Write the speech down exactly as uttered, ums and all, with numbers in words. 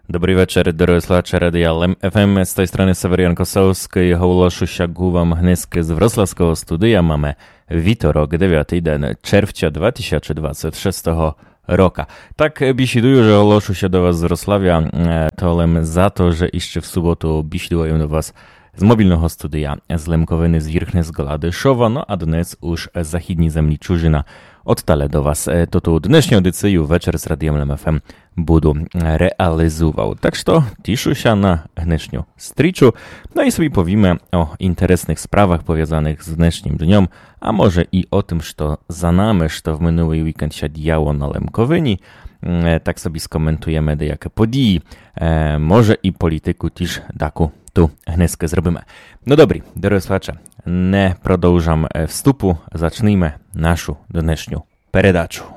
Добрий вечір, дорогі слухачі Радіо Лем еф ем. З тої сторони Северян Косовський. Оголошуся вам гнизки з Wrocławskiego studia. Mamy wtorek, dziewiąty dzień czerwca dwa tysiące dwudziestego szóstego roku. Tak bisiduję, że ogłoszę się do was z Wrocławia. To lem za to, że jeszcze w sobotu bisiduję do was z mobilnego studia z Lemkowiny z Wierchne z Goladyszowa, no a dnes już z zachidni zemli Czużyna odtale do was. To tu dnešnju edyciju Večer s Radiem Lem ef em budu realizował. Tak što tišu się na dnešnju striču, no i sobie powiemy o interesnych sprawach powiązanych z dnešnim dniom, a może i o tym, što za nami, što w minulý weekend się działo na Lemkowyni. Tak sobie skomentujemy dejakie podії, e, może i polityku też taku tu hnezkę zrobimy. No dobry, drodzy słuchacze, nie продовжam wstupu, zacznijmy naszą dnešnju передачу.